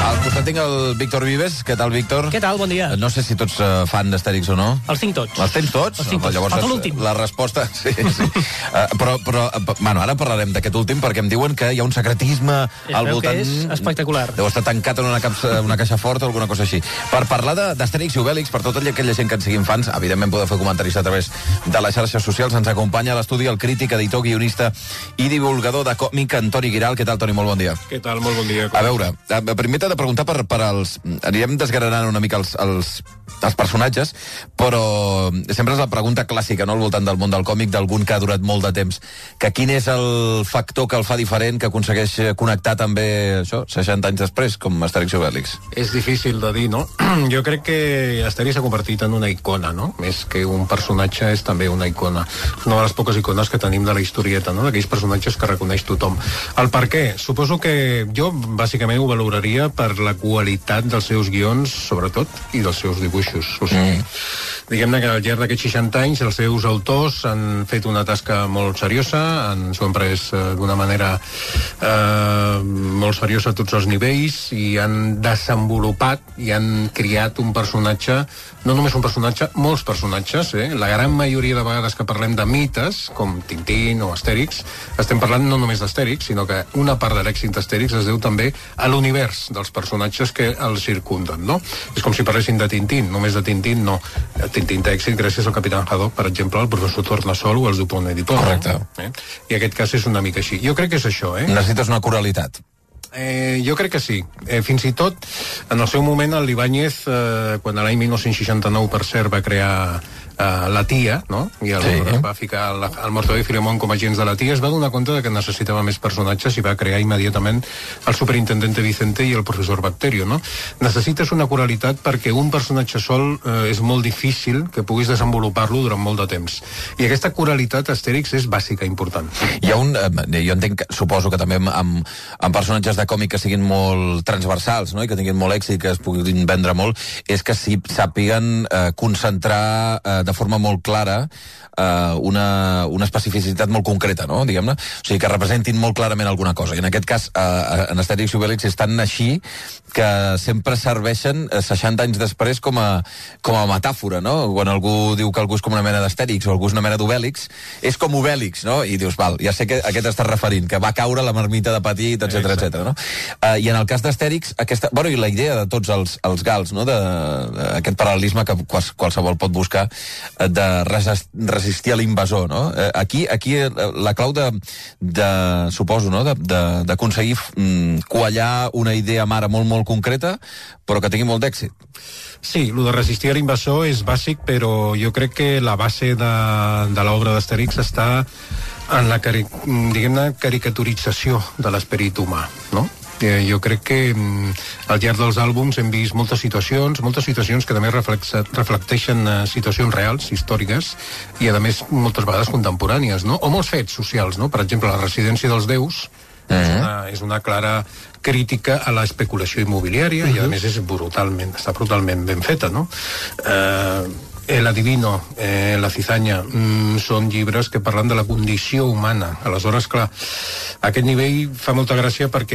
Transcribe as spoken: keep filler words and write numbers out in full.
Al costat tinc el Víctor Vives. Què tal, Víctor? Què tal? Bon dia. No sé si tots uh, fan d'Astèrix o no. Els tinc tots. Els tens tots? Els tinc tots. Llavors, Falta l'últim. La resposta... Sí, sí. uh, però, però, uh, bueno, ara parlarem d'aquest últim perquè em diuen que hi ha un secretisme Es al veu voltant... que és espectacular. Deu estar tancat en una, capsa, una caixa forta o alguna cosa així. Per parlar d'Astèrix i Obèlix, per tota aquella gent que en siguin fans, evidentment podeu fer comentaris a través de les xarxes socials. Ens acompanya a l'estudi el crític, editor, guionista i divulgador de còmic, Toni Giral. Què tal, Toni? Molt bon dia. Què tal? Molt bon dia. A veure, primer t'he de preguntar per, per als... Anirem desgranant una mica els, els, els personatges, però sempre és la pregunta clàssica, no?, al voltant del món del còmic, d'algun que ha durat molt de temps. Que quin és el factor que el fa diferent, que aconsegueix connectar també, això, seixanta anys després, com Astèrix i Obèlix? És difícil de dir, no? Jo crec que Astèrix s'ha convertit en una icona, no? Més que un personatge, és també una icona. És una de les poques icones que tenim de la historieta, no?, d'aquells personatges que reconeix tothom. El per què? Suposo que jo, bàsicament, ho valoraria per la qualitat dels seus guions, sobretot, i dels seus dibuixos. O sigui, mm. diguem-ne que al llarg d'aquests seixanta anys els seus autors han fet una tasca molt seriosa, han s'ho han pres eh, d'una manera eh, molt seriosa a tots els nivells i han desenvolupat i han creat un personatge, no només un personatge, molts personatges, eh? La gran majoria de vegades que parlem de mites, com Tintín o Astèrix, estem parlant no només d'Astèrix, sinó que una part de l'èxit d'Astèrix es deu també a l'univers dels personatges que el circunden, no? És com si parlessin de Tintín, només de Tintín no. Tintín té èxit gràcies al Capitán Haddock, per exemple, al professor Tornasol o als Dupont Edipon. Correcte. Eh? I aquest cas és una mica així. Jo crec que és això, eh? Necessites una coralitat. Eh, jo crec que sí. Eh, fins i tot, en el seu moment, el Ibáñez, eh, quan l'any dinou seixanta-nou, per cert, va crear eh, La Tia, no? I el, sí. va ficar el, el Mortadelo i Filemón com a agents de La Tia, es va donar compte de que necessitava més personatges i va crear immediatament el superintendente Vicente i el professor Bacterio, no? Necessites una coralitat perquè un personatge sol eh, és molt difícil que puguis desenvolupar-lo durant molt de temps. I aquesta coralitat Astèrix és bàsica, important. Hi ha un... Eh, jo entenc, suposo que també amb, amb, amb personatges de còmic que siguin molt transversals, no?, i que tinguin molt èxit, que es puguin vendre molt, és que sí sàpiguen eh, concentrar eh, de forma molt clara eh, una, una especificitat molt concreta, no?, diguem-ne. O sigui, que representin molt clarament alguna cosa. I en aquest cas, eh, en Astèrix i Obèlix és tan així que sempre serveixen eh, seixanta anys després com a, com a metàfora, no? Quan algú diu que algú és com una mena d'Astèrix o algú és una mena d'Obèlix, és com Obèlix, no? I dius, val, ja sé que a què t'estàs referint, que va caure la marmita de petit, etcètera, etcètera, no? Uh, I en el cas d'Astèrix, aquesta... Bueno, i la idea de tots els, els gals, no?, d'aquest paral·lelisme que quals, qualsevol pot buscar, de resist, resistir a l'invasor, no? Uh, aquí, aquí la clau de, de suposo, no?, d'aconseguir mm, quallar una idea mare molt, molt concreta, però que tingui molt d'èxit. Sí, el de resistir a l'invasor és bàsic, però jo crec que la base de, de l'obra d'Astèrix està en la, cari diguem-ne, caricaturització de l'esperit humà, no? Eh, jo crec que mm, al llarg dels àlbums hem vist moltes situacions, moltes situacions que també reflecteixen eh, situacions reals, històriques, i a més moltes vegades contemporànies, no? O molts fets socials, no? Per exemple, la residència dels déus uh-huh. és, una, és una clara crítica a l'especulació immobiliària, uh-huh. i a més és brutalment, està brutalment ben feta, no? Eh... El Adivino, eh, La Cizanya, mm, són llibres que parlen de la condició humana. Aleshores, clar, aquest nivell fa molta gràcia perquè